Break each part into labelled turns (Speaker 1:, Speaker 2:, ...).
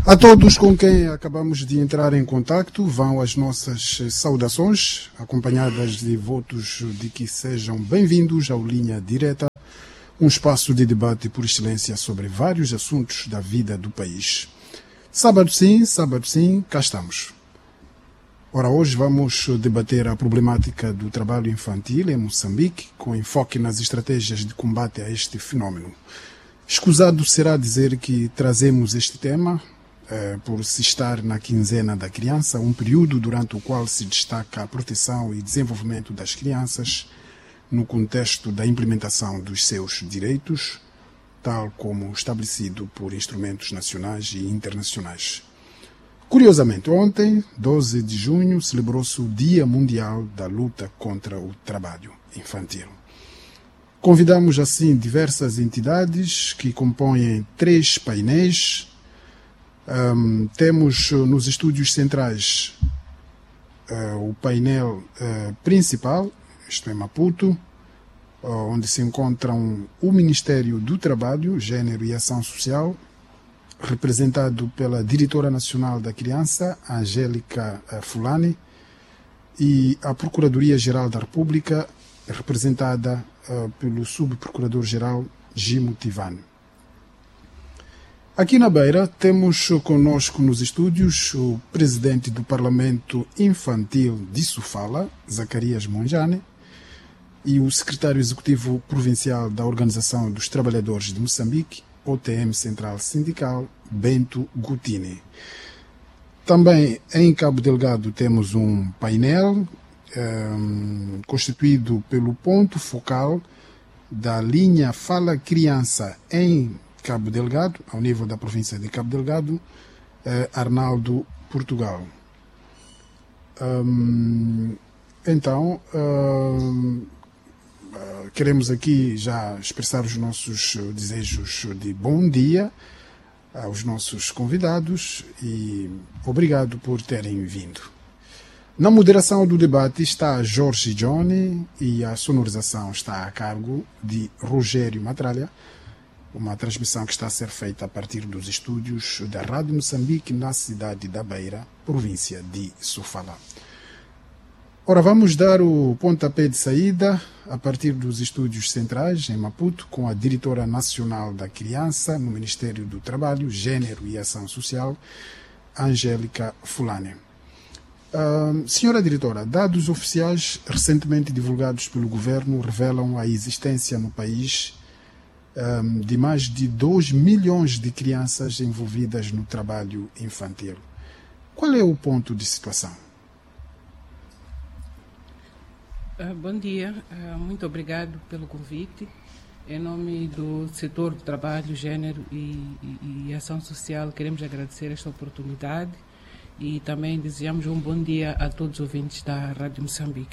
Speaker 1: A todos com quem acabamos de entrar em contacto vão as nossas saudações, acompanhadas de votos de que sejam bem-vindos ao Linha Direta, um espaço de debate por excelência sobre vários assuntos da vida do país. Sábado sim, cá estamos. Ora, hoje vamos debater a problemática do trabalho infantil em Moçambique, com enfoque nas estratégias de combate a este fenómeno. Escusado será dizer que trazemos este tema por se estar na quinzena da criança, um período durante o qual se destaca a proteção e desenvolvimento das crianças no contexto da implementação dos seus direitos, tal como estabelecido por instrumentos nacionais e internacionais. Curiosamente, ontem, 12 de junho, celebrou-se o Dia Mundial da Luta contra o Trabalho Infantil. Convidamos, assim, diversas entidades que compõem 3 painéis. Temos nos estúdios centrais o painel principal, isto é Maputo, onde se encontram o Ministério do Trabalho, Gênero e Ação Social, representado pela Diretora Nacional da Criança, Angélica Fulani, e a Procuradoria-Geral da República, representada pelo Subprocurador-Geral Gimo Tivani. Aqui na Beira temos conosco nos estúdios o Presidente do Parlamento Infantil de Sofala, Zacarias Monjane, e o Secretário Executivo Provincial da Organização dos Trabalhadores de Moçambique, OTM Central Sindical, Bento Gutini. Também em Cabo Delgado temos um painel constituído pelo ponto focal da linha Fala Criança em Cabo Delgado, ao nível da província de Cabo Delgado, Arnaldo Portugal. Queremos aqui já expressar os nossos desejos de bom dia aos nossos convidados e obrigado por terem vindo. Na moderação do debate está Jorge Johnny e a sonorização está a cargo de Rogério Matralha, uma transmissão que está a ser feita a partir dos estúdios da Rádio Moçambique na cidade da Beira, província de Sofala. Ora, vamos dar o pontapé de saída a partir dos estúdios centrais em Maputo, com a Diretora Nacional da Criança no Ministério do Trabalho, Gênero e Ação Social, Angélica Fulani. Senhora Diretora, dados oficiais recentemente divulgados pelo Governo revelam a existência no país de mais de 2 milhões de crianças envolvidas no trabalho infantil. Qual é o ponto de situação?
Speaker 2: Bom dia, muito obrigado pelo convite. Em nome do setor do trabalho, gênero e ação social, queremos agradecer esta oportunidade e também desejamos um bom dia a todos os ouvintes da Rádio Moçambique.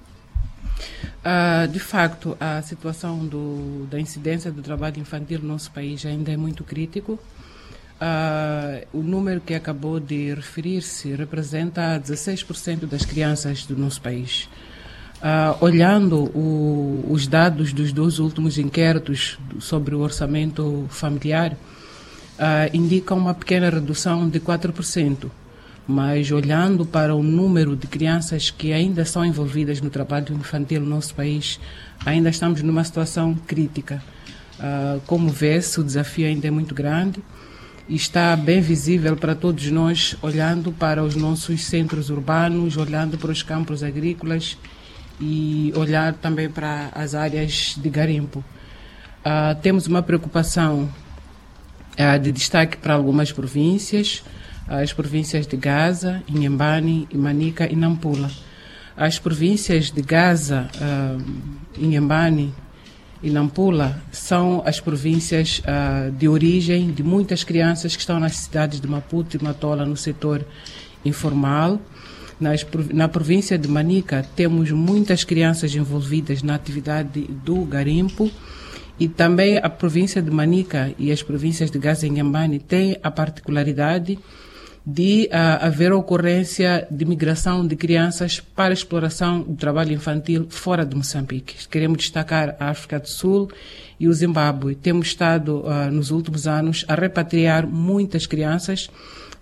Speaker 2: De facto, a situação da incidência do trabalho infantil no nosso país ainda é muito crítico. O número que acabou de referir-se representa 16% das crianças do nosso país. Olhando os dados dos 2 últimos inquéritos sobre o orçamento familiar, indicam uma pequena redução de 4%. Mas olhando para o número de crianças que ainda são envolvidas no trabalho infantil no nosso país, ainda estamos numa situação crítica. Como vê-se, o desafio ainda é muito grande e está bem visível para todos nós, olhando para os nossos centros urbanos, olhando para os campos agrícolas e olhar também para as áreas de garimpo. Temos uma preocupação de destaque para algumas províncias, as províncias de Gaza, Inhambane, Manica e Nampula. As províncias de Gaza, Inhambane e Nampula são as províncias de origem de muitas crianças que estão nas cidades de Maputo e Matola no setor informal. Na província de Manica temos muitas crianças envolvidas na atividade do garimpo e também a província de Manica e as províncias de Gaza e Inhambane têm a particularidade de haver ocorrência de migração de crianças para exploração do trabalho infantil fora de Moçambique. Queremos destacar a África do Sul e o Zimbábue. Temos estado, nos últimos anos, a repatriar muitas crianças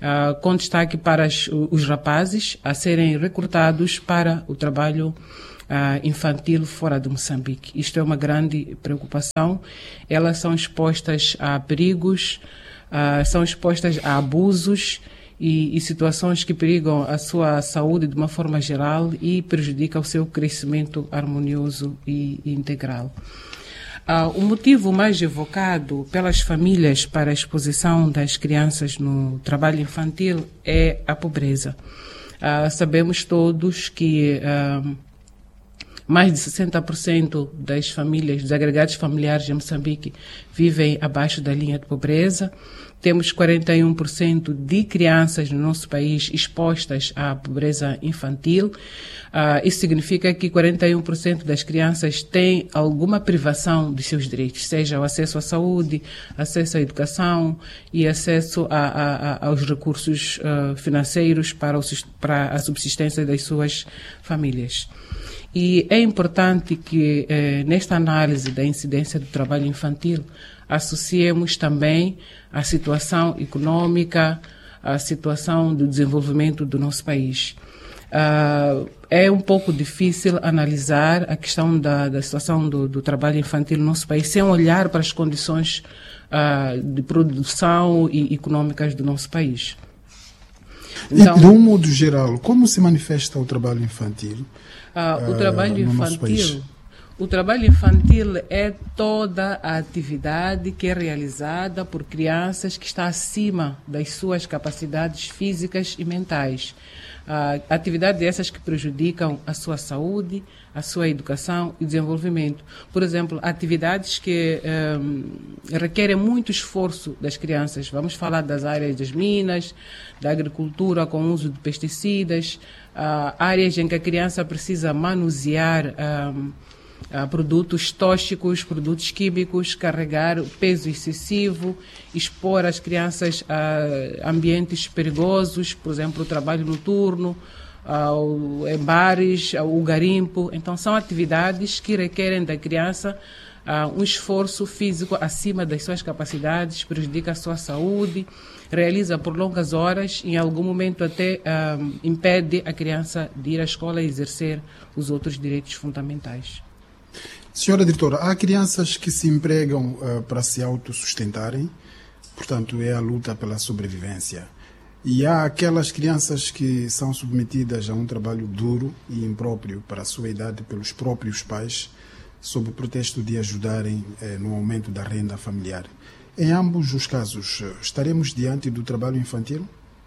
Speaker 2: com destaque para os rapazes a serem recrutados para o trabalho infantil fora de Moçambique. Isto é uma grande preocupação. Elas são expostas a perigos, são expostas a abusos e situações que perigam a sua saúde de uma forma geral e prejudicam o seu crescimento harmonioso e integral. O motivo mais evocado pelas famílias para a exposição das crianças no trabalho infantil é a pobreza. Sabemos todos que mais de 60% das famílias, dos agregados familiares em Moçambique, vivem abaixo da linha de pobreza. Temos 41% de crianças no nosso país expostas à pobreza infantil. Isso significa que 41% das crianças têm alguma privação dos seus direitos, seja o acesso à saúde, acesso à educação e acesso aos recursos financeiros para a subsistência das suas famílias. E é importante que, nesta análise da incidência do trabalho infantil, associemos também a situação econômica, a situação do desenvolvimento do nosso país. É um pouco difícil analisar a questão da situação do trabalho infantil no nosso país sem olhar para as condições de produção e econômicas do nosso país.
Speaker 1: Então, de um modo geral, como se manifesta o trabalho infantil?
Speaker 2: O trabalho infantil é toda a atividade que é realizada por crianças que está acima das suas capacidades físicas e mentais. Atividades essas que prejudicam a sua saúde, a sua educação e desenvolvimento. Por exemplo, atividades que requerem muito esforço das crianças. Vamos falar das áreas das minas, da agricultura com uso de pesticidas, áreas em que a criança precisa manusear produtos tóxicos, produtos químicos, carregar peso excessivo, expor as crianças a ambientes perigosos, por exemplo, o trabalho noturno, em bares, o garimpo. Então, são atividades que requerem da criança um esforço físico acima das suas capacidades, prejudica a sua saúde, realiza por longas horas e em algum momento até impede a criança de ir à escola e exercer os outros direitos fundamentais.
Speaker 1: Senhora diretora, há crianças que se empregam para se autossustentarem, portanto é a luta pela sobrevivência. E há aquelas crianças que são submetidas a um trabalho duro e impróprio para a sua idade pelos próprios pais, sob o pretexto de ajudarem no aumento da renda familiar. Em ambos os casos, estaremos diante do trabalho infantil?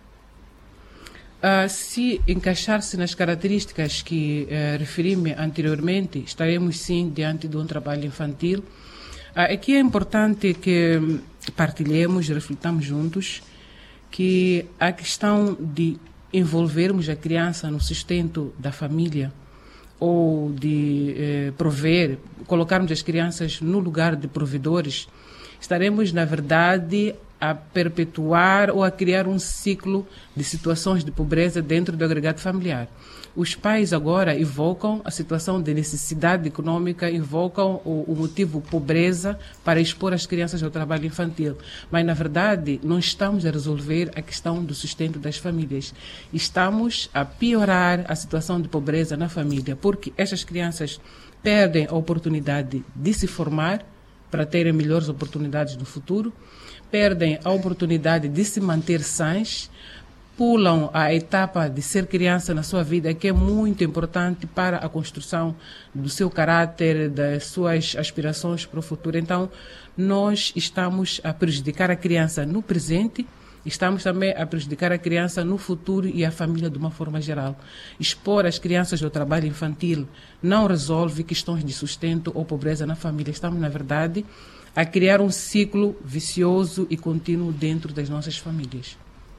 Speaker 2: Se encaixar-se nas características que referi-me anteriormente, estaremos sim diante de um trabalho infantil. Aqui é importante que partilhemos, reflitamos juntos, que a questão de envolvermos a criança no sustento da família ou de prover, colocarmos as crianças no lugar de provedores, estaremos, na verdade, a perpetuar ou a criar um ciclo de situações de pobreza dentro do agregado familiar. Os pais agora evocam a situação de necessidade econômica, evocam o motivo pobreza para expor as crianças ao trabalho infantil. Mas, na verdade, não estamos a resolver a questão do sustento das famílias. Estamos a piorar a situação de pobreza na família, porque estas crianças perdem a oportunidade de se formar para terem melhores oportunidades no futuro, perdem a oportunidade de se manter sãs, pulam a etapa de ser criança na sua vida, que é muito importante para a construção do seu caráter, das suas aspirações para o futuro. Então, nós estamos a prejudicar a criança no presente, estamos também a prejudicar a criança no futuro e a família de uma forma geral. Expor as crianças ao trabalho infantil não resolve questões de sustento ou pobreza na família. Estamos, na verdade, a criar um ciclo vicioso e contínuo dentro das nossas famílias.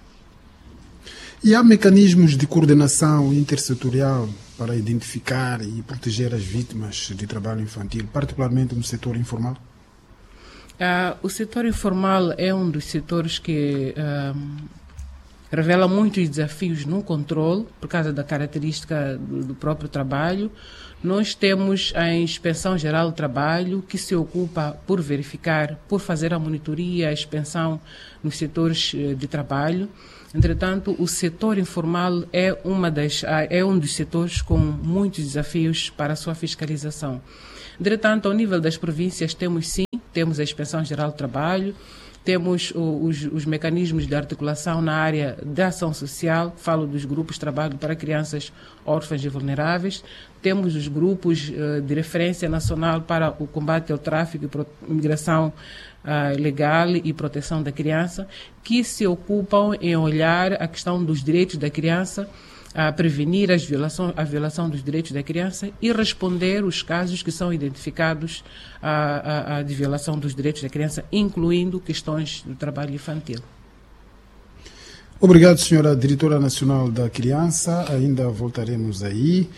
Speaker 1: E há mecanismos de coordenação intersetorial para identificar e proteger as vítimas de trabalho infantil, particularmente no setor informal?
Speaker 2: O setor informal é um dos setores que revela muitos desafios no controle, por causa da característica do próprio trabalho. Nós temos a Inspeção Geral do Trabalho, que se ocupa por verificar, por fazer a monitoria, a inspeção nos setores de trabalho. Entretanto, o setor informal é um dos setores com muitos desafios para a sua fiscalização. Entretanto, ao nível das províncias, temos a Inspeção Geral do Trabalho, temos os mecanismos de articulação na área da ação social, falo dos grupos de trabalho para crianças órfãs e vulneráveis, temos os grupos de referência nacional para o combate ao tráfico e migração legal e proteção da criança, que se ocupam em olhar a questão dos direitos da criança, a prevenir a violação dos direitos da criança e responder os casos que são identificados de violação dos direitos da criança, incluindo questões do trabalho infantil.
Speaker 1: Obrigado, senhora Diretora Nacional da Criança. Ainda voltaremos aí.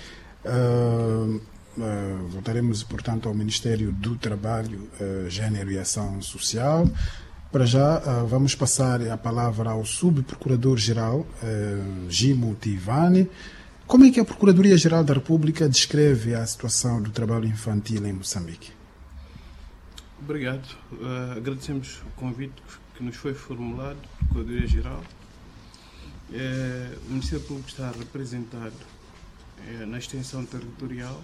Speaker 1: Voltaremos, portanto, ao Ministério do Trabalho, Gênero e Ação Social. Para já, vamos passar a palavra ao Subprocurador-Geral, Gimo Tivani. Como é que a Procuradoria-Geral da República descreve a situação do trabalho infantil em Moçambique?
Speaker 3: Obrigado. Agradecemos o convite que nos foi formulado pela Procuradoria-Geral. O Ministério Público está representado na extensão territorial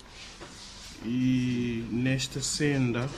Speaker 3: e nesta senda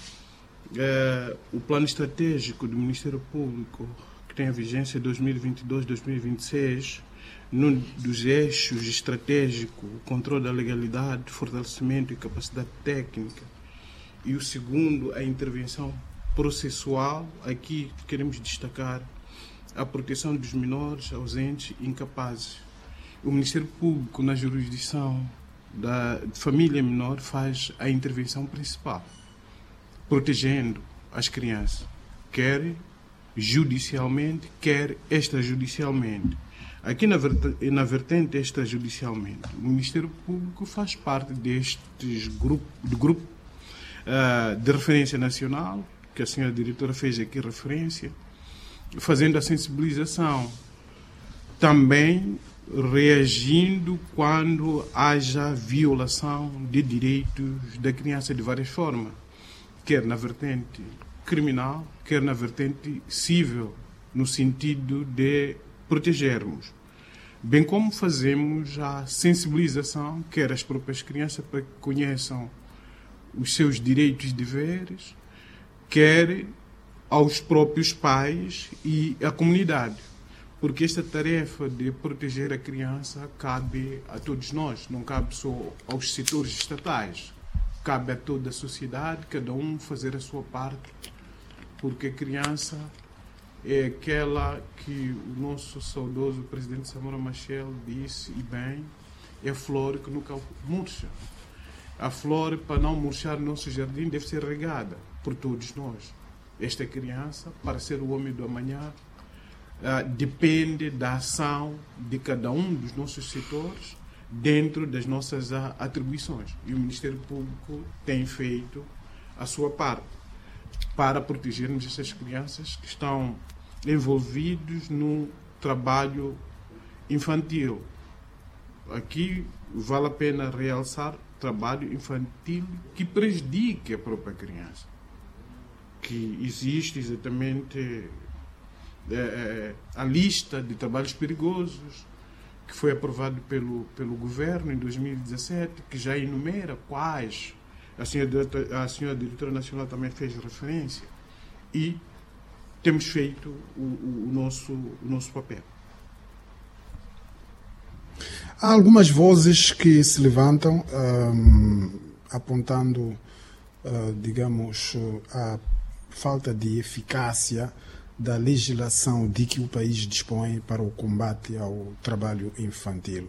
Speaker 3: o plano estratégico do Ministério Público, que tem a vigência 2022-2026, num dos eixos estratégicos, o controle da legalidade, fortalecimento e capacidade técnica, e o segundo, a intervenção processual. Aqui queremos destacar a proteção dos menores, ausentes e incapazes. O Ministério Público, na jurisdição da família menor, faz a intervenção principal, protegendo as crianças, quer judicialmente, quer extrajudicialmente. Aqui na vertente extrajudicialmente, o Ministério Público faz parte do grupo de referência nacional, que a senhora diretora fez aqui referência, fazendo a sensibilização, também reagindo quando haja violação de direitos da criança de várias formas, quer na vertente criminal, quer na vertente civil, no sentido de protegermos. Bem como fazemos a sensibilização, quer as próprias crianças para que conheçam os seus direitos e deveres, quer aos próprios pais e à comunidade. Porque esta tarefa de proteger a criança cabe a todos nós, não cabe só aos setores estatais. Cabe a toda a sociedade, cada um fazer a sua parte, porque a criança é aquela que o nosso saudoso presidente Samora Machel disse, e bem, é a flor que nunca murcha. A flor, para não murchar no nosso jardim, deve ser regada por todos nós. Esta criança, para ser o homem do amanhã, depende da ação de cada um dos nossos setores, dentro das nossas atribuições. E o Ministério Público tem feito a sua parte para protegermos essas crianças que estão envolvidos no trabalho infantil. Aqui vale a pena realçar trabalho infantil que prejudique a própria criança. Que existe exatamente a lista de trabalhos perigosos, que foi aprovado pelo governo em 2017, que já enumera quais a senhora Diretora Nacional também fez referência, e temos feito o nosso papel.
Speaker 1: Há algumas vozes que se levantam apontando, digamos, a falta de eficácia da legislação de que o país dispõe para o combate ao trabalho infantil.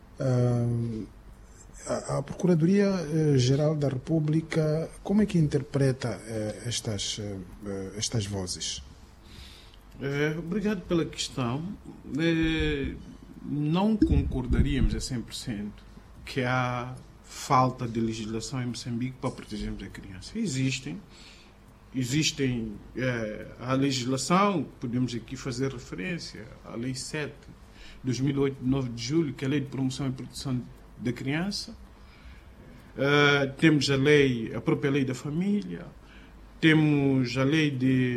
Speaker 1: A Procuradoria-Geral da República, como é que interpreta estas vozes?
Speaker 3: Obrigado pela questão. Não concordaríamos a 100% que há falta de legislação em Moçambique para protegermos a criança. Existem existem a legislação, podemos aqui fazer referência à Lei 7 de 2008, de 9 de julho, que é a Lei de Promoção e Proteção da Criança. Temos a própria Lei da Família, temos a Lei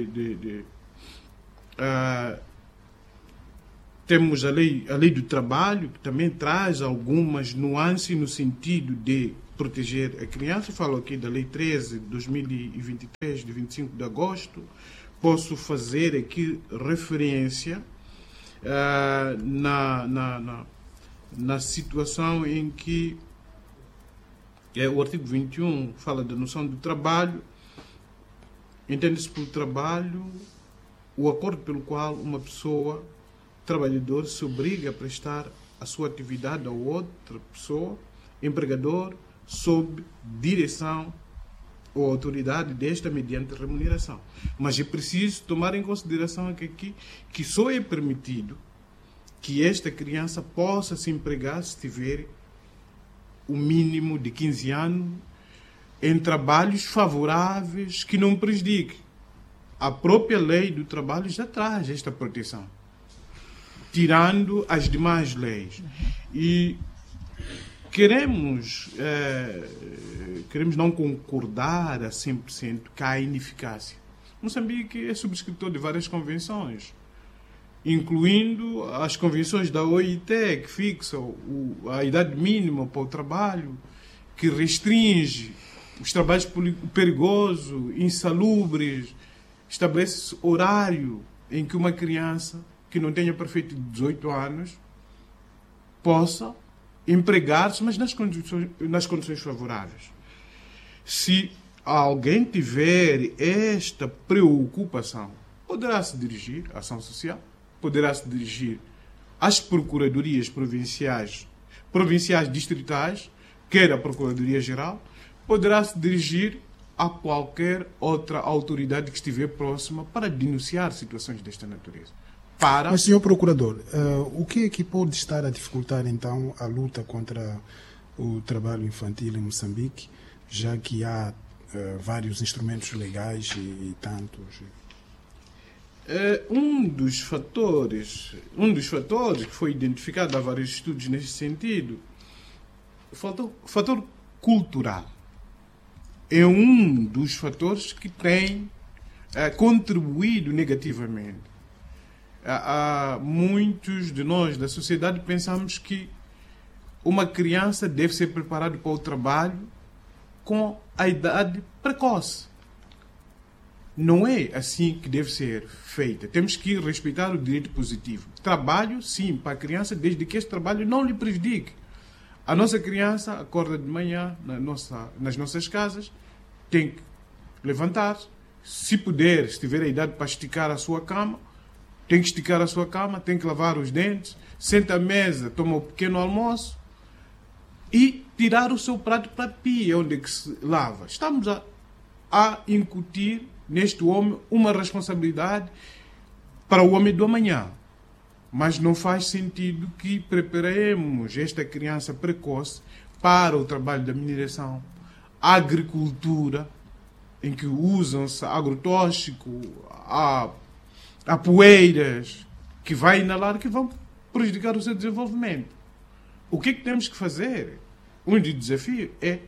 Speaker 3: temos a lei do Trabalho, que também traz algumas nuances no sentido de proteger a criança. Falo aqui da Lei 13 de 2023, de 25 de agosto. Posso fazer aqui referência na situação em que o artigo 21 fala da noção do trabalho. Entende-se por trabalho o acordo pelo qual uma pessoa, trabalhador, se obriga a prestar a sua atividade a outra pessoa, empregador, sob direção ou autoridade desta mediante remuneração. Mas é preciso tomar em consideração aqui que só é permitido que esta criança possa se empregar se tiver o mínimo de 15 anos em trabalhos favoráveis que não prejudiquem. A própria lei do trabalho já traz esta proteção, tirando as demais leis. E queremos não concordar a 100% com a ineficácia. Moçambique é subscritor de várias convenções, incluindo as convenções da OIT, que fixam a idade mínima para o trabalho, que restringe os trabalhos perigosos, insalubres, estabelece horário em que uma criança que não tenha perfeito 18 anos possa empregar-se, mas nas condições favoráveis. Se alguém tiver esta preocupação, poderá se dirigir à ação social, poderá se dirigir às procuradorias provinciais distritais, quer a Procuradoria-Geral, poderá se dirigir a qualquer outra autoridade que estiver próxima para denunciar situações desta natureza.
Speaker 1: Mas, senhor Procurador, o que é que pode estar a dificultar, então, a luta contra o trabalho infantil em Moçambique, já que há vários instrumentos legais e tantos?
Speaker 3: Um dos fatores que foi identificado, há vários estudos nesse sentido, o fator cultural. É um dos fatores que tem contribuído negativamente. Muitos de nós da sociedade pensamos que uma criança deve ser preparada para o trabalho com a idade precoce. Não é assim que deve ser feita. Temos que respeitar o direito positivo. Trabalho, sim, para a criança, desde que este trabalho não lhe prejudique. A nossa criança acorda de manhã nas nossas casas, tem que levantar. Se puder, se tiver a idade para esticar a sua cama, tem que esticar a sua cama, tem que lavar os dentes, senta à mesa, toma um pequeno almoço e tirar o seu prato para a pia, onde é que se lava. Estamos a incutir neste homem uma responsabilidade para o homem do amanhã. Mas não faz sentido que preparemos esta criança precoce para o trabalho da mineração, a agricultura, em que usam-se agrotóxico, há poeiras que vai inalar, que vão prejudicar o seu desenvolvimento. O que é que temos que fazer? Um dos desafios é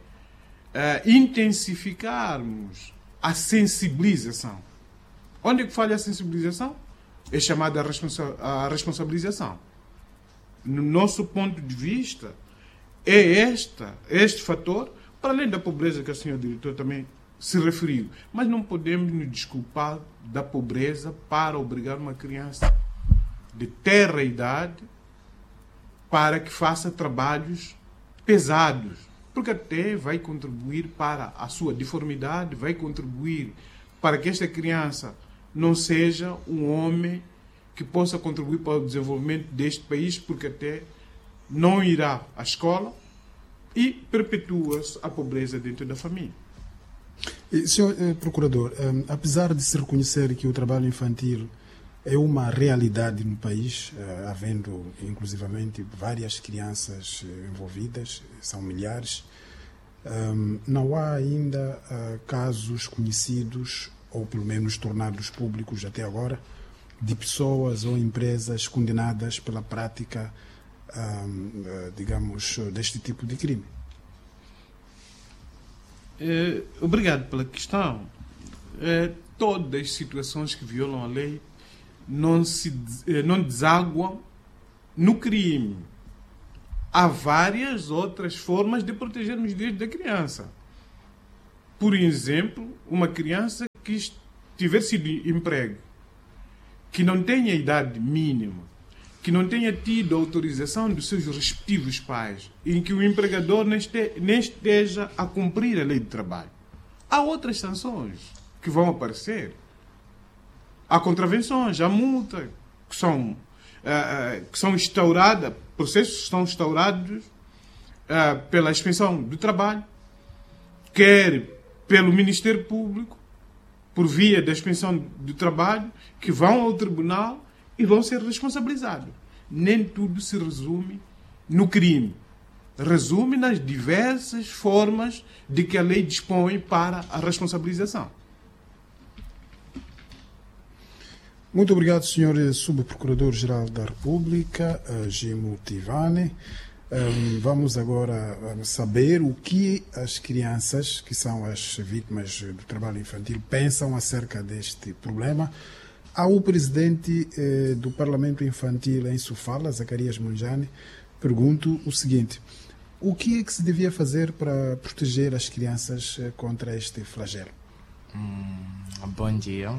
Speaker 3: intensificarmos a sensibilização. Onde é que falha a sensibilização? É chamada a responsabilização. No nosso ponto de vista, é este fator, para além da pobreza que o senhor diretor também se referiu. Mas não podemos nos desculpar da pobreza para obrigar uma criança de terra idade para que faça trabalhos pesados, porque até vai contribuir para a sua deformidade, vai contribuir para que esta criança não seja um homem que possa contribuir para o desenvolvimento deste país, porque até não irá à escola e perpetua-se a pobreza dentro da família.
Speaker 1: Senhor Procurador, apesar de se reconhecer que o trabalho infantil é uma realidade no país, havendo inclusivamente várias crianças envolvidas, são milhares, não há ainda casos conhecidos ou pelo menos tornados públicos até agora, de pessoas ou empresas condenadas pela prática, digamos, deste tipo de crime?
Speaker 3: Obrigado pela questão. Todas as situações que violam a lei não desaguam no crime. Há várias outras formas de proteger os direitos da criança. Por exemplo, uma criança que tiver sido emprego, que não tenha idade mínima, que não tenha tido autorização dos seus respectivos pais, em que o empregador nem esteja a cumprir a lei de trabalho. Há outras sanções que vão aparecer. Há contravenções, há multas que são instauradas, processos que são instaurados pela Inspeção do Trabalho, quer pelo Ministério Público, por via da Inspeção do Trabalho, que vão ao tribunal e vão ser responsabilizados. Nem tudo se resume no crime. Resume nas diversas formas de que a lei dispõe para a responsabilização.
Speaker 1: Muito obrigado, Sr. Subprocurador-Geral da República, Gimo Tivane. Vamos agora saber o que as crianças, que são as vítimas do trabalho infantil, pensam acerca deste problema. Ao presidente do Parlamento Infantil em Sofala, Zacarias Munjane, pergunto o seguinte: o que é que se devia fazer para proteger as crianças contra este flagelo?
Speaker 4: Bom dia.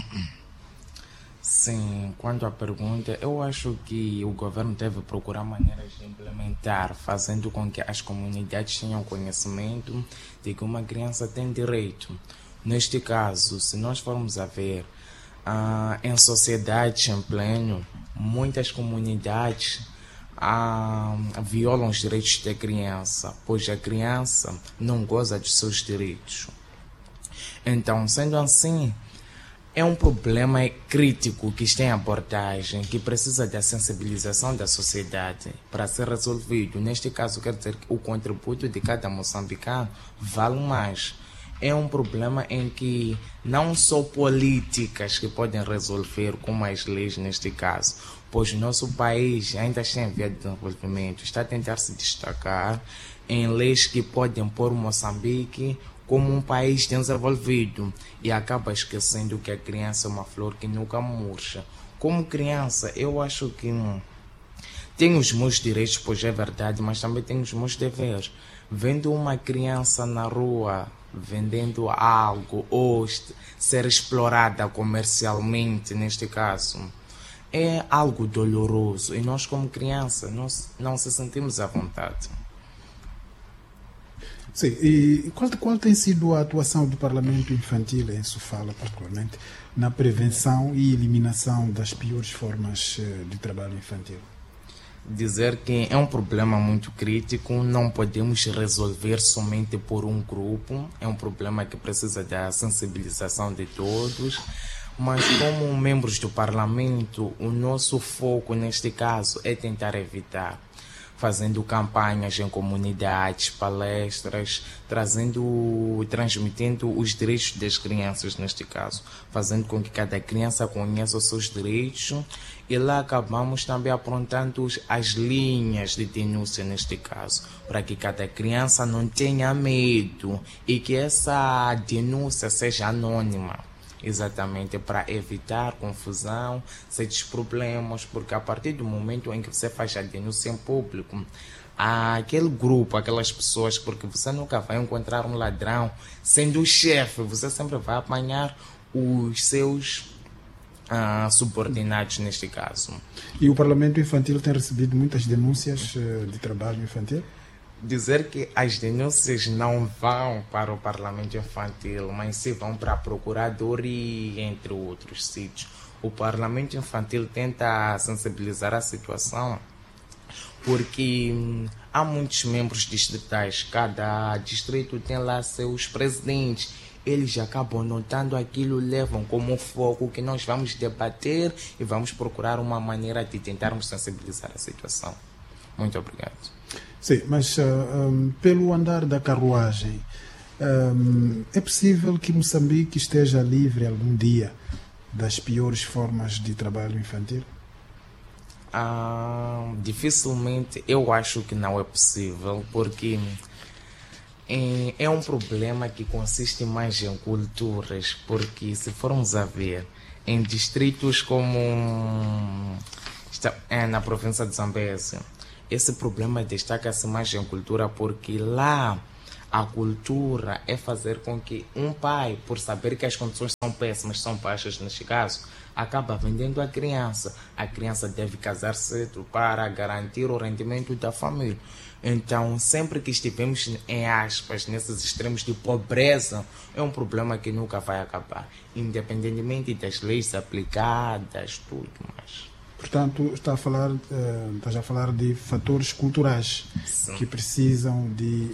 Speaker 4: Sim, quanto à pergunta, eu acho que o governo deve procurar maneiras de implementar, fazendo com que as comunidades tenham conhecimento de que uma criança tem direito. Neste caso, se nós formos a ver, em sociedades em pleno, muitas comunidades violam os direitos da criança, pois a criança não goza dos seus direitos. Então, sendo assim, é um problema crítico que está em abordagem, que precisa da sensibilização da sociedade para ser resolvido. Neste caso, quer dizer que o contributo de cada moçambicano vale mais. É um problema em que não só políticas que podem resolver, como as leis neste caso, pois o nosso país ainda está em via de desenvolvimento, está a tentar se destacar em leis que podem pôr Moçambique como um país desenvolvido e acaba esquecendo que a criança é uma flor que nunca murcha. Como criança, eu acho que tenho os meus direitos, pois é verdade, mas também tenho os meus deveres. Vendo uma criança na rua vendendo algo ou ser explorada comercialmente, neste caso, é algo doloroso e nós, como criança, não se sentimos à vontade.
Speaker 1: Sim, e qual tem sido a atuação do Parlamento Infantil em Sofala, particularmente, na prevenção e eliminação das piores formas de trabalho infantil?
Speaker 4: Dizer que é um problema muito crítico, não podemos resolver somente por um grupo, é um problema que precisa da sensibilização de todos, mas como membros do Parlamento, o nosso foco neste caso é tentar evitar, fazendo campanhas em comunidades, palestras, transmitindo os direitos das crianças neste caso, fazendo com que cada criança conheça os seus direitos, e lá acabamos também aprontando as linhas de denúncia neste caso, para que cada criança não tenha medo e que essa denúncia seja anônima. Exatamente, para evitar confusão, certos problemas, porque a partir do momento em que você faz a denúncia em público, aquele grupo, aquelas pessoas, porque você nunca vai encontrar um ladrão sendo o chefe, você sempre vai apanhar os seus subordinados neste caso.
Speaker 1: E o Parlamento Infantil tem recebido muitas denúncias de trabalho infantil?
Speaker 4: Dizer que as denúncias não vão para o Parlamento Infantil, mas sim vão para a Procuradoria, entre outros sítios. O Parlamento Infantil tenta sensibilizar a situação, porque há muitos membros distritais, cada distrito tem lá seus presidentes. Eles acabam notando aquilo, levam como foco que nós vamos debater e vamos procurar uma maneira de tentarmos sensibilizar a situação. Muito obrigado.
Speaker 1: Sim, mas pelo andar da carruagem, É possível que Moçambique esteja livre algum dia das piores formas de trabalho infantil?
Speaker 4: Dificilmente, eu acho que não é possível, porque é um problema que consiste mais em culturas, porque se formos a ver, em distritos como na província de Zambésia, esse problema destaca-se mais em cultura, porque lá a cultura é fazer com que um pai, por saber que as condições são péssimas, são baixas neste caso, acaba vendendo a criança. A criança deve casar cedo para garantir o rendimento da família. Então, sempre que estivemos, em aspas, nesses extremos de pobreza, é um problema que nunca vai acabar, independentemente das leis aplicadas, tudo mais.
Speaker 1: Portanto, estás a falar de fatores culturais. Sim. Que precisam de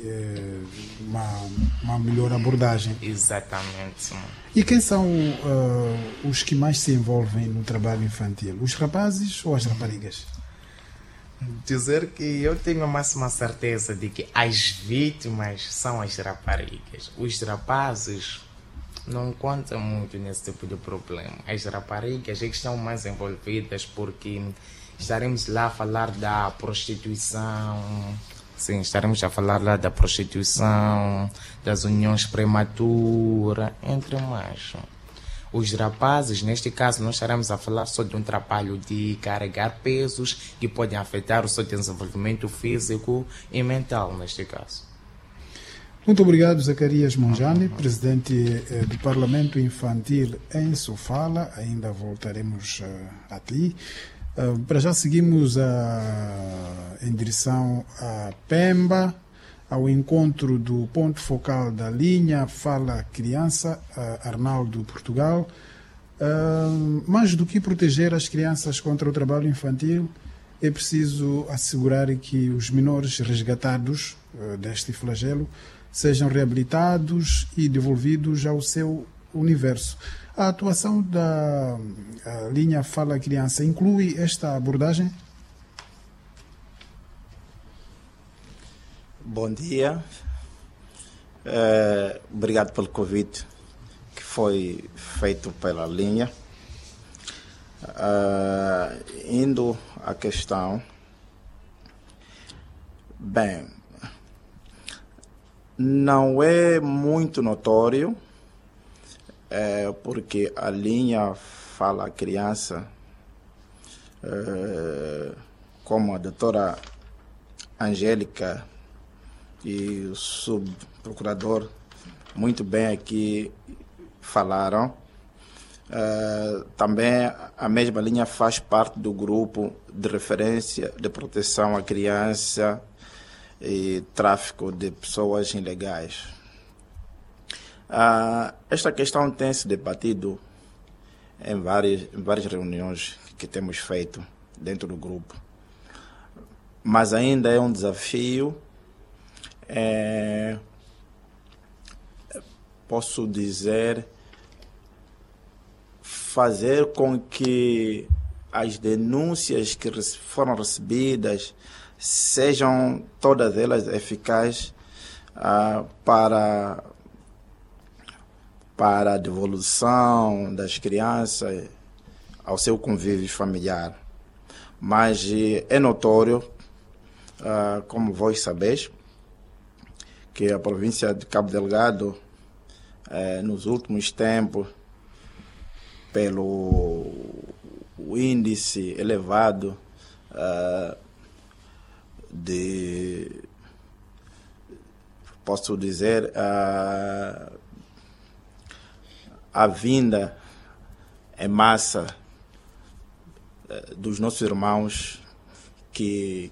Speaker 1: uma melhor abordagem.
Speaker 4: Exatamente.
Speaker 1: E quem são os que mais se envolvem no trabalho infantil? Os rapazes ou as raparigas?
Speaker 4: Dizer que eu tenho a máxima certeza de que as vítimas são as raparigas. Os rapazes não contam muito nesse tipo de problema. As raparigas é que estão mais envolvidas, porque estaremos lá a falar da prostituição. Sim, estaremos a falar lá da prostituição, das uniões prematuras, entre mais. Os rapazes, neste caso, nós estaremos a falar só de um trabalho de carregar pesos que podem afetar o seu desenvolvimento físico e mental, neste caso.
Speaker 1: Muito obrigado, Zacarias Monjane, presidente do Parlamento Infantil em Sofala. Ainda voltaremos a ti. Para já seguimos em direção a Pemba, ao encontro do ponto focal da linha Fala Criança, Arnaldo Portugal. Mais do que proteger as crianças contra o trabalho infantil, é preciso assegurar que os menores resgatados deste flagelo sejam reabilitados e devolvidos ao seu universo. A atuação da linha Fala Criança inclui esta abordagem?
Speaker 5: Bom dia. Obrigado pelo convite que foi feito pela linha. Indo à questão, bem, não é muito notório, porque a linha Fala Criança, como a doutora Angélica e o subprocurador muito bem aqui falaram, também a mesma linha faz parte do grupo de referência de proteção à criança e tráfico de pessoas ilegais. Esta questão tem se debatido em várias reuniões que temos feito dentro do grupo, mas ainda é um desafio. Posso dizer, fazer com que as denúncias que foram recebidas sejam todas elas eficazes para a devolução das crianças ao seu convívio familiar. Mas é notório, como vós sabeis, que a província de Cabo Delgado, nos últimos tempos, pelo índice elevado posso dizer, a vinda em massa dos nossos irmãos que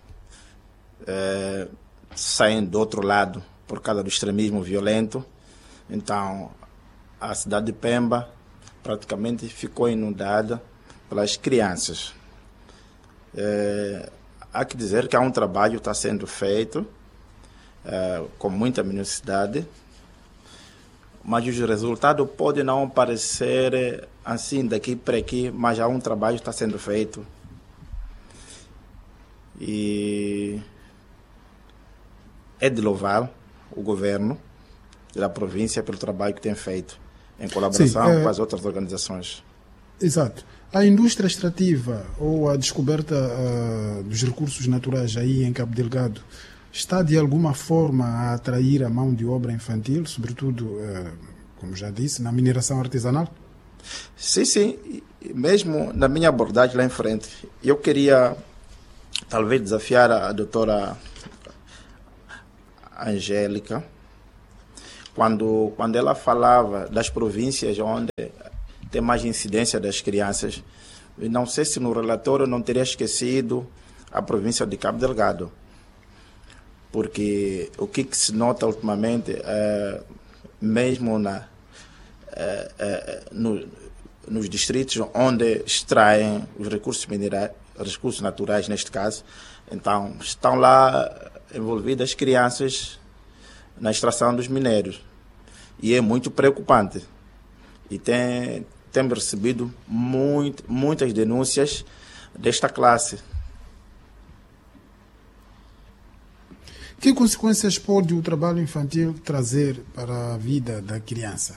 Speaker 5: saem do outro lado por causa do extremismo violento. Então, a cidade de Pemba praticamente ficou inundada pelas crianças. Há que dizer que há um trabalho que está sendo feito com muita minuciosidade, mas os resultados podem não parecer assim daqui para aqui, mas há um trabalho que está sendo feito. E é de louvar o governo da província pelo trabalho que tem feito, em colaboração com as outras organizações.
Speaker 1: Exato. A indústria extrativa ou a descoberta dos recursos naturais aí em Cabo Delgado está de alguma forma a atrair a mão de obra infantil, sobretudo, como já disse, na mineração artesanal?
Speaker 5: Sim. Mesmo na minha abordagem lá em frente, eu queria talvez desafiar a doutora Angélica, quando ela falava das províncias onde tem mais incidência das crianças. Eu não sei se no relatório não teria esquecido a província de Cabo Delgado, porque o que se nota ultimamente, mesmo nos distritos onde extraem os recursos minerais, recursos naturais neste caso, então estão lá envolvidas crianças na extração dos minérios, e é muito preocupante. E temos recebido muitas denúncias desta classe.
Speaker 1: Que consequências pode o trabalho infantil trazer para a vida da criança?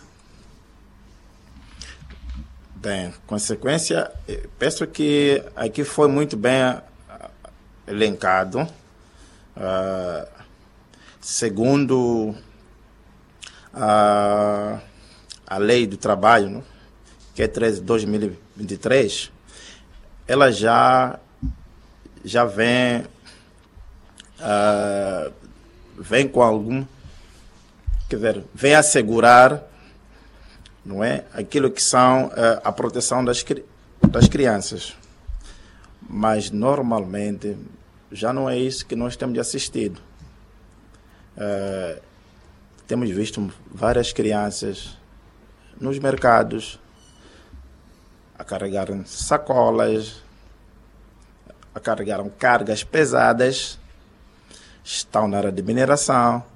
Speaker 5: Bem, consequência, penso que aqui foi muito bem elencado. Segundo a lei do trabalho, né, que é 13 de 2023, ela já vem com algum, quer dizer, vem assegurar, não é, aquilo que são a proteção das crianças. Mas normalmente já não é isso que nós temos assistido. Temos visto várias crianças nos mercados a carregarem sacolas, a carregarem cargas pesadas, estão na área de mineração,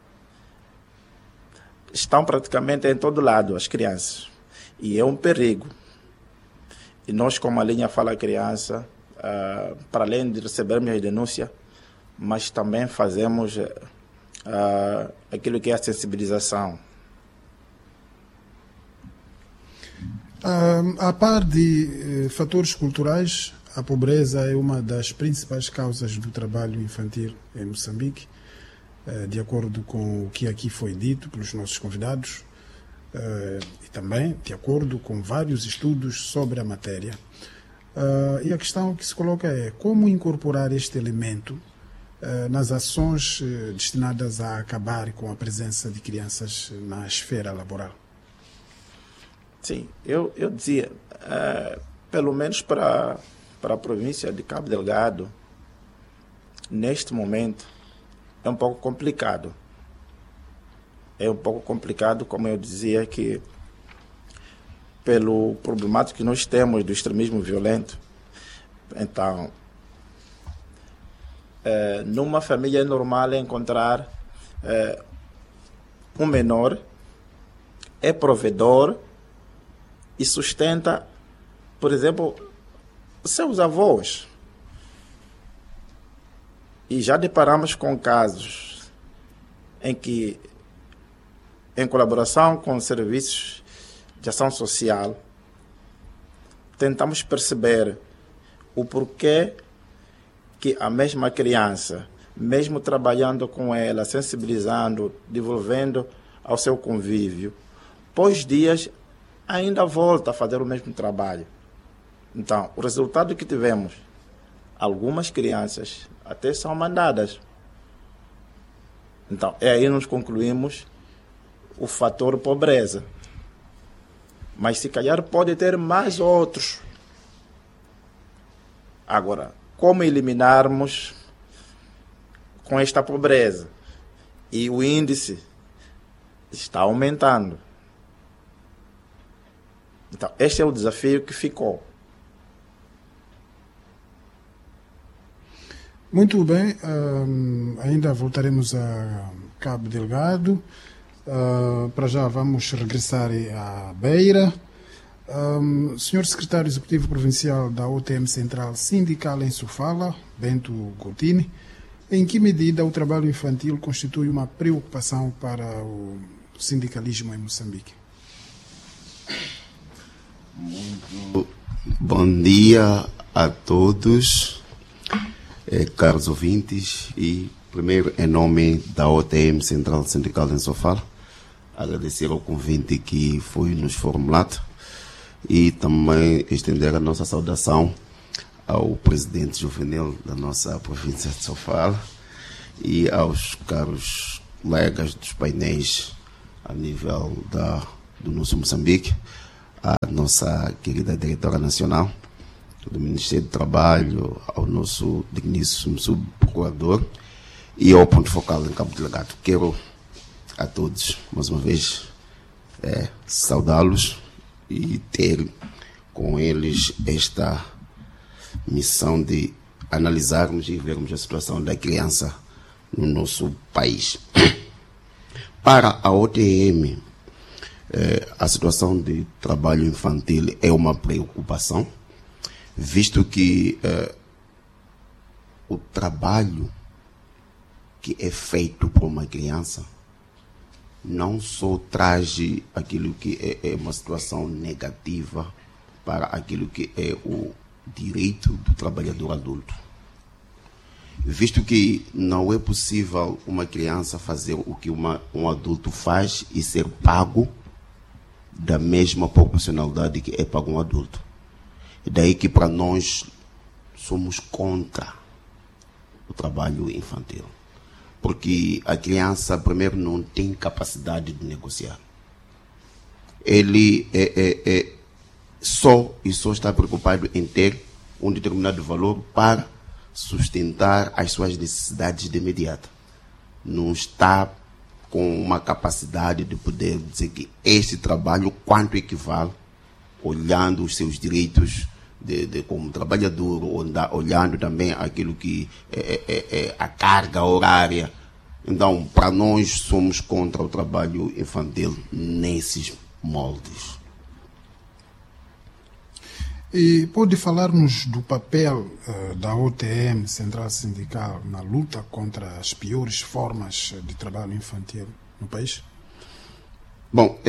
Speaker 5: estão praticamente em todo lado as crianças, e é um perigo. E nós, como a linha Fala Criança, para além de recebermos a denúncia, mas também fazemos aquilo que é a sensibilização.
Speaker 1: A par de fatores culturais, a pobreza é uma das principais causas do trabalho infantil em Moçambique, de acordo com o que aqui foi dito pelos nossos convidados, e também de acordo com vários estudos sobre a matéria. E a questão que se coloca é como incorporar este elemento nas ações destinadas a acabar com a presença de crianças na esfera laboral.
Speaker 5: Sim, eu dizia, pelo menos para a província de Cabo Delgado, neste momento, é um pouco complicado. É um pouco complicado, como eu dizia, que pelo problemático que nós temos do extremismo violento. Então, numa família normal é encontrar um menor, é provedor e sustenta, por exemplo, seus avós. E já deparamos com casos em que, em colaboração com serviços de ação social, tentamos perceber o porquê que a mesma criança, mesmo trabalhando com ela, sensibilizando, devolvendo ao seu convívio, pós dias ainda volta a fazer o mesmo trabalho. Então, o resultado que tivemos, algumas crianças até são mandadas. Então, aí nós concluímos o fator pobreza. Mas se calhar pode ter mais outros. Agora, como eliminarmos com esta pobreza? E o índice está aumentando. Então, este é o desafio que ficou.
Speaker 1: Muito bem, ainda voltaremos a Cabo Delgado. Para já vamos regressar à Beira. Senhor Secretário Executivo Provincial da OTM Central Sindical em Sofala, Bento Goutini, em que medida o trabalho infantil constitui uma preocupação para o sindicalismo em Moçambique.
Speaker 6: Muito bom dia a todos, caros ouvintes, e primeiro, em nome da OTM Central Sindical em Sofala, agradecer ao convite que foi nos formulado e também estender a nossa saudação ao presidente juvenil da nossa província de Sofala e aos caros colegas dos painéis a nível do nosso Moçambique, a nossa querida diretora nacional do Ministério do Trabalho, ao nosso digníssimo subprocurador e ao ponto focal em Cabo Delegado. Quero a todos, mais uma vez, saudá-los e ter com eles esta missão de analisarmos e vermos a situação da criança no nosso país. Para a OTM, a situação de trabalho infantil é uma preocupação, visto que o trabalho que é feito por uma criança não só traz aquilo que é uma situação negativa para aquilo que é o direito do trabalhador adulto, visto que não é possível uma criança fazer o que um adulto faz e ser pago da mesma proporcionalidade que é pago um adulto. E daí que para nós somos contra o trabalho infantil, porque a criança primeiro não tem capacidade de negociar. Ele só está preocupado em ter um determinado valor para sustentar as suas necessidades de imediato. Não está com uma capacidade de poder dizer que este trabalho quanto equivale, olhando os seus direitos como trabalhador, olhando também aquilo que é a carga horária. Então, para nós, somos contra o trabalho infantil nesses moldes.
Speaker 1: E pode falar-nos do papel da OTM, Central Sindical, na luta contra as piores formas de trabalho infantil no país?
Speaker 6: Bom,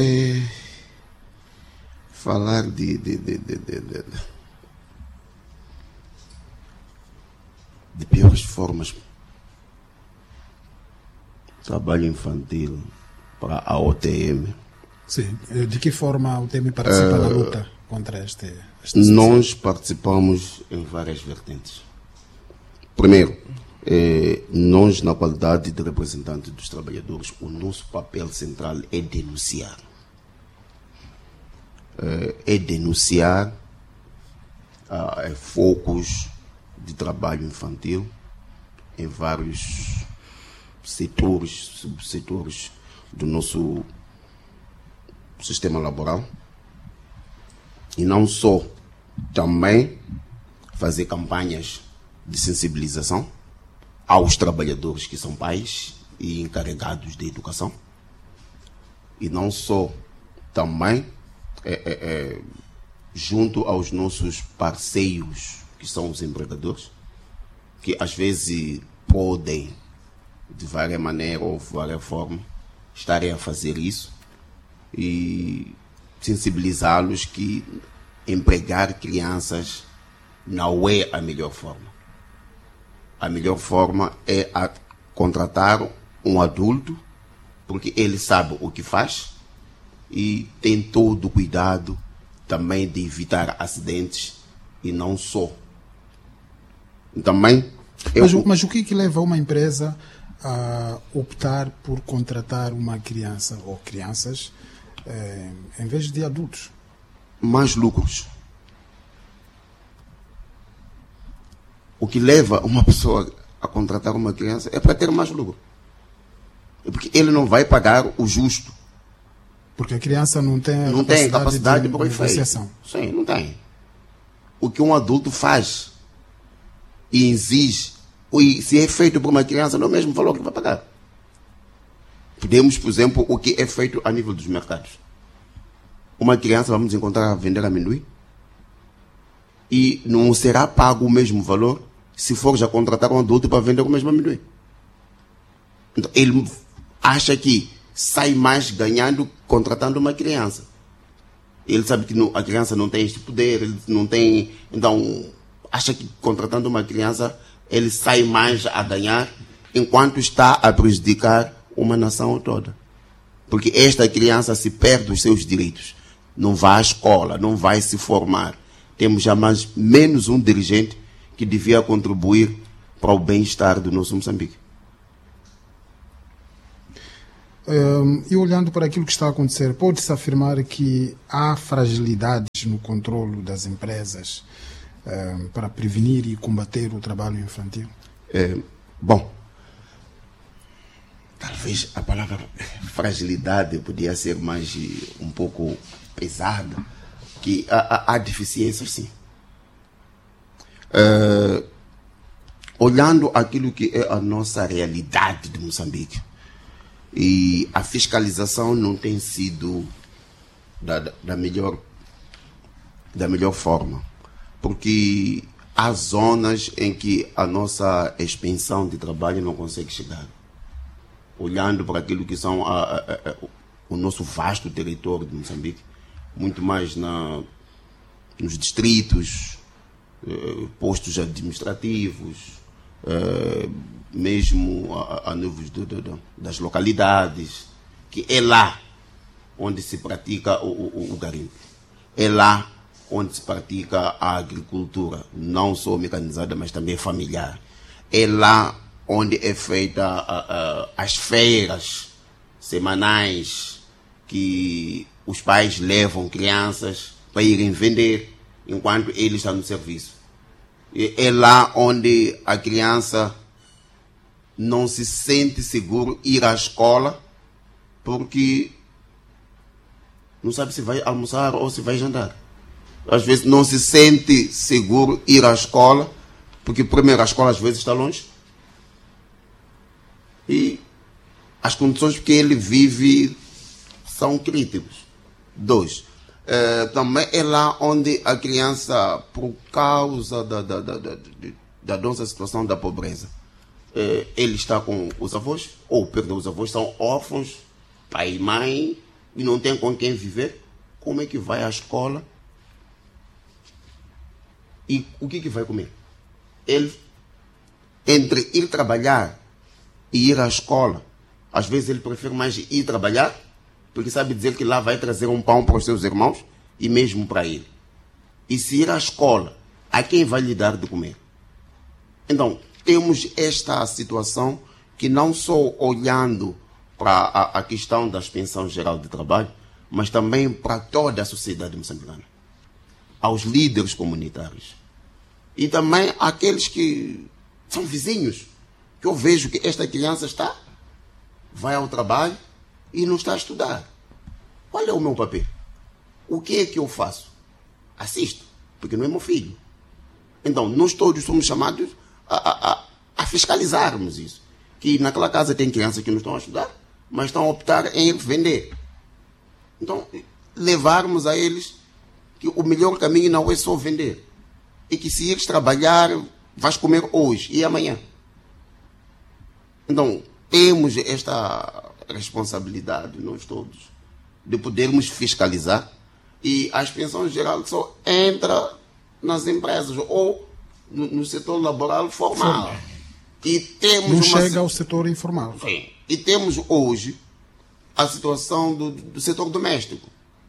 Speaker 6: falar de piores formas de trabalho infantil para a OTM.
Speaker 1: Sim. De que forma a OTM participa na luta contra esta
Speaker 6: Nós participamos em várias vertentes. Primeiro, nós, na qualidade de representante dos trabalhadores, o nosso papel central é denunciar. Denunciar focos de trabalho infantil em vários setores, subsetores do nosso sistema laboral. E não só, também fazer campanhas de sensibilização aos trabalhadores que são pais e encarregados de educação. E não só, também junto aos nossos parceiros, que são os empregadores, que às vezes podem, de várias maneiras ou de várias formas, estarem a fazer isso, e sensibilizá-los que empregar crianças não é a melhor forma. A melhor forma é contratar um adulto, porque ele sabe o que faz e tem todo o cuidado também de evitar acidentes e não só. Também
Speaker 1: mas o que leva uma empresa a optar por contratar uma criança ou crianças em vez de adultos?
Speaker 6: Mais lucros. O que leva uma pessoa a contratar uma criança é para ter mais lucro. É porque ele não vai pagar o justo.
Speaker 1: Porque a criança não tem
Speaker 6: capacidade
Speaker 1: de
Speaker 6: para
Speaker 1: negociação.
Speaker 6: Sim, não tem. O que um adulto faz e exige, e se é feito por uma criança, não é o mesmo valor que vai pagar. Podemos, por exemplo, o que é feito a nível dos mercados. Uma criança vamos encontrar a vender amendoim e não será pago o mesmo valor se for já contratar um adulto para vender o mesmo amendoim. Então, ele acha que sai mais ganhando contratando uma criança. Ele sabe que a criança não tem este poder, ele não tem. Então, acha que contratando uma criança ele sai mais a ganhar, enquanto está a prejudicar uma nação toda. Porque esta criança se perde os seus direitos. Não vai à escola, não vai se formar. Temos já menos um dirigente que devia contribuir para o bem-estar do nosso Moçambique.
Speaker 1: E olhando para aquilo que está a acontecer, pode-se afirmar que há fragilidades no controlo das empresas para prevenir e combater o trabalho infantil?
Speaker 6: Bom, talvez a palavra fragilidade podia ser mais um pouco pesada, que há deficiências, sim. Olhando aquilo que é a nossa realidade de Moçambique, e a fiscalização não tem sido da melhor forma, porque há zonas em que a nossa expansão de trabalho não consegue chegar. Olhando para aquilo que são o nosso vasto território de Moçambique, muito mais nos distritos, postos administrativos, mesmo a níveis das localidades, que é lá onde se pratica o garimpo. É lá onde se pratica a agricultura, não só mecanizada, mas também familiar. É lá onde é feita as feiras semanais, que os pais levam crianças para irem vender enquanto eles estão no serviço. É lá onde a criança não se sente seguro ir à escola, porque não sabe se vai almoçar ou se vai jantar. Às vezes não se sente seguro ir à escola, porque primeiro a escola às vezes está longe, e as condições que ele vive são críticas. 2, também é lá onde a criança, por causa da nossa situação da pobreza, ele está com os avós, ou perdeu os avós, são órfãos, pai e mãe, e não tem com quem viver. Como é que vai à escola? E o que vai comer? Ele, entre ir trabalhar e ir à escola, às vezes ele prefere mais ir trabalhar, porque sabe dizer que lá vai trazer um pão para os seus irmãos e mesmo para ele. E se ir à escola, a quem vai lhe dar de comer? Então, temos esta situação que não só olhando para a questão da expansão geral de trabalho, mas também para toda a sociedade moçambicana, aos líderes comunitários e também àqueles que são vizinhos, que eu vejo que esta criança vai ao trabalho e não está a estudar. Qual é o meu papel? O que é que eu faço? Assisto, porque não é meu filho. Então, nós todos somos chamados a fiscalizarmos isso. Que naquela casa tem crianças que não estão a estudar, mas estão a optar em vender. Então, levarmos a eles que o melhor caminho não é só vender. E que se ires trabalhar, vais comer hoje e amanhã. Então, temos esta responsabilidade, nós todos, de podermos fiscalizar, e a expansão geral só entra nas empresas ou no setor laboral formal. E temos
Speaker 1: não chega ao setor informal.
Speaker 6: Sim. E temos hoje a situação do setor doméstico.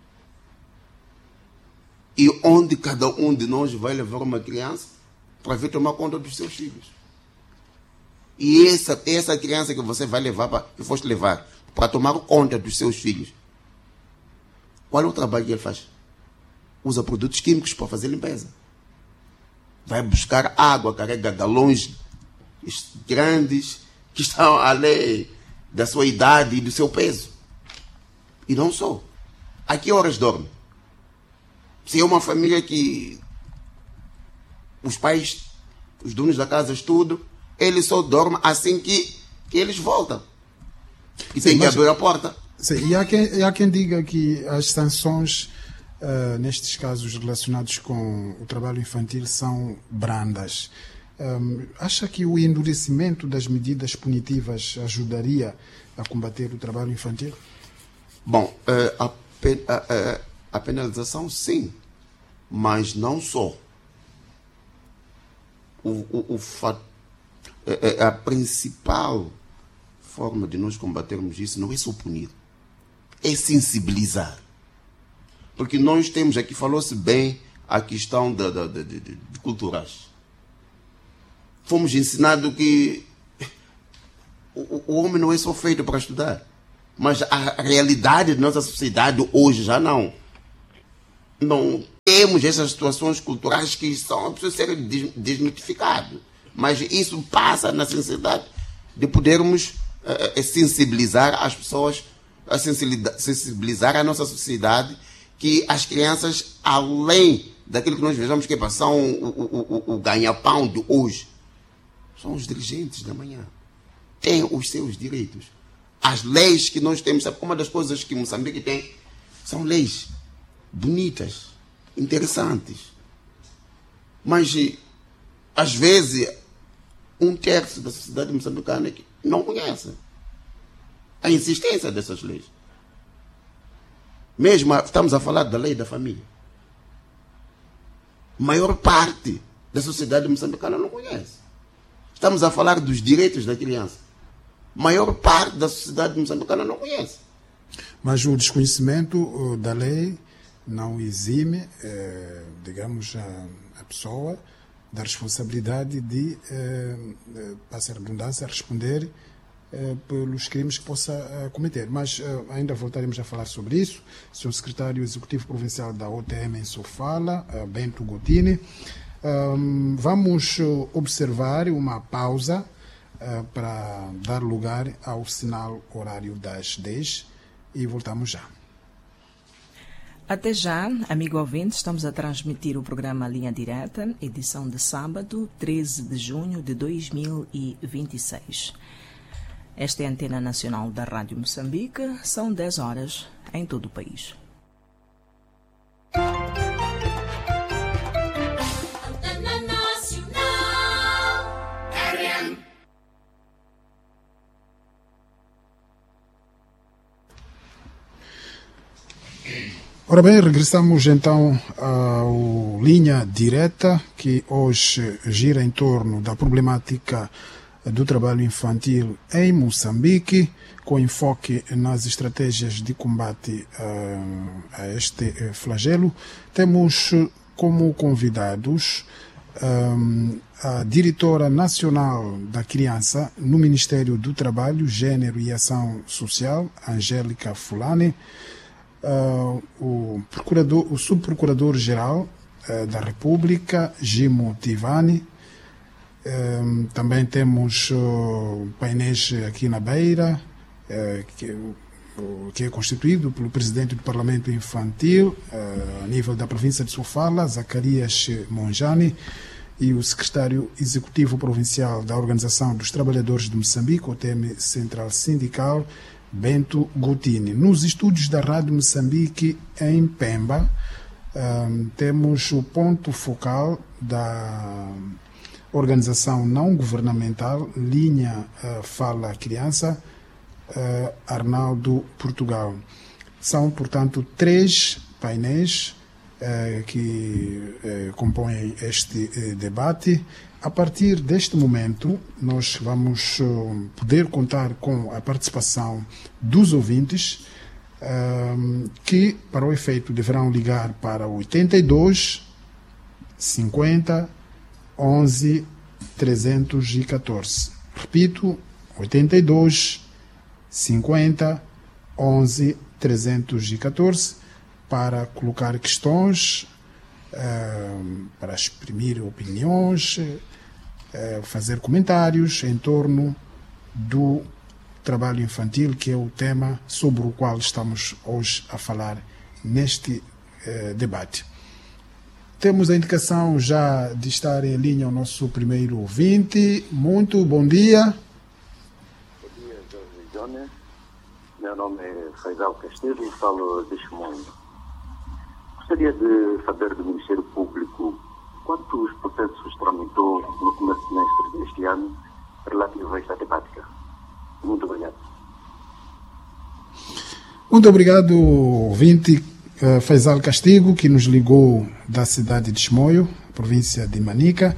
Speaker 6: E onde cada um de nós vai levar uma criança para vir tomar conta dos seus filhos. E essa criança que você vai levar, que foste levar, para tomar conta dos seus filhos, qual é o trabalho que ele faz? Usa produtos químicos para fazer limpeza. Vai buscar água, carrega galões grandes que estão além da sua idade e do seu peso. E não só. A que horas dorme? Se é uma família que os pais, os donos da casa estudam, ele só dorme assim que eles voltam. E tem que abrir a porta.
Speaker 1: Sim, e há quem diga que as sanções, nestes casos relacionados com o trabalho infantil, são brandas. Acha que o endurecimento das medidas punitivas ajudaria a combater o trabalho infantil?
Speaker 6: Bom, a penalização, sim, mas não só. A principal forma de nós combatermos isso não é só punir, é sensibilizar. Porque nós temos, aqui falou-se bem, a questão de culturais. Fomos ensinados que o homem não é só feito para estudar, mas a realidade da nossa sociedade hoje já não. Não temos essas situações culturais que precisam ser desmitificadas. Mas isso passa na sensibilidade de podermos sensibilizar as pessoas, sensibilizar a nossa sociedade, que as crianças, além daquilo que nós vejamos que são o ganha-pão de hoje, são os dirigentes da manhã. Têm os seus direitos. As leis que nós temos, uma das coisas que Moçambique tem, são leis bonitas, interessantes. Mas, às vezes, 1/3 da sociedade moçambicana não conhece a insistência dessas leis. Mesmo estamos a falar da lei da família. A maior parte da sociedade moçambicana não conhece. Estamos a falar dos direitos da criança. A maior parte da sociedade moçambicana não conhece.
Speaker 1: Mas o desconhecimento da lei não exime, digamos, a pessoa da responsabilidade de, para a redundância, responder pelos crimes que possa cometer. Mas ainda voltaremos a falar sobre isso. O Sr. Secretário Executivo Provincial da OTM em Sofala, Bento Gutini. Vamos observar uma pausa para dar lugar ao sinal horário das 10 e voltamos já.
Speaker 7: Até já, amigo ouvinte, estamos a transmitir o programa Linha Direta, edição de sábado, 13 de junho de 2026. Esta é a Antena Nacional da Rádio Moçambique, são 10 horas em todo o país.
Speaker 1: Ora bem, regressamos então ao Linha Direta, que hoje gira em torno da problemática do trabalho infantil em Moçambique, com enfoque nas estratégias de combate a este flagelo. Temos como convidados a Diretora Nacional da Criança no Ministério do Trabalho, Gênero e Ação Social, Angélica Fulani, o Subprocurador-Geral da República, Gimo Tivani. Também temos painéis aqui na Beira, que é constituído pelo Presidente do Parlamento Infantil, a nível da província de Sofala, Zacarias Monjani, e o Secretário Executivo Provincial da Organização dos Trabalhadores de Moçambique, OTM Central Sindical, Bento Gutini. Nos estúdios da Rádio Moçambique, em Pemba, temos o ponto focal da organização não governamental Linha Fala Criança, Arnaldo Portugal. São, portanto, 3 painéis que compõem este debate. A partir deste momento, nós vamos poder contar com a participação dos ouvintes, que, para o efeito, deverão ligar para 82 50 11 314. Repito, 82 50 11 314, para colocar questões, para exprimir opiniões, fazer comentários em torno do trabalho infantil, que é o tema sobre o qual estamos hoje a falar neste debate. Temos a indicação já de estar em linha o nosso primeiro ouvinte. Muito bom dia.
Speaker 8: Bom dia, Jorge Jones. Meu nome é Faisal Castilho e falo de Chimoio. Gostaria de saber do Ministério Público quantos processos tramitou no começo semestre deste ano relativo a esta temática. Muito obrigado.
Speaker 1: Muito obrigado, ouvinte Faisal Castigo, que nos ligou da cidade de Chimoio, província de Manica.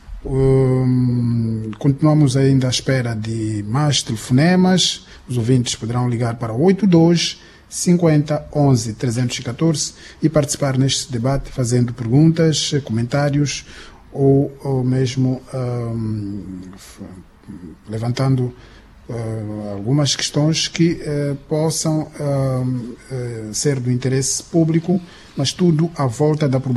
Speaker 1: Continuamos ainda à espera de mais telefonemas. Os ouvintes poderão ligar para 82 50 11 314 e participar neste debate fazendo perguntas, comentários ou mesmo levantando algumas questões que possam ser do interesse público, mas tudo à volta da